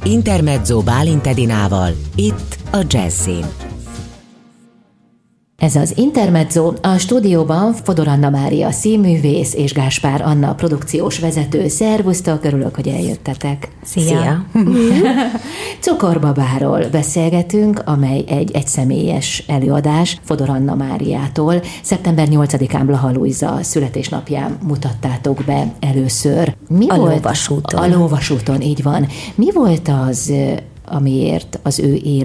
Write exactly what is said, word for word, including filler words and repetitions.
Intermezzo Bálint Edinával, itt a Jazzin. Ez az Intermezzo, a stúdióban Fodor Anna Mária színművész és Gáspár Anna produkciós vezető. Szervusztok, örülök, hogy eljöttetek. Szia! Szia. Cukorbabáról beszélgetünk, amely egy egyszemélyes előadás Fodor Anna Máriától. szeptember nyolcadikán Blaha Lujza születésnapján mutattátok be először. Mi a volt? Lóvasúton. A Lóvasúton, így van. Mi volt az, amiért az ő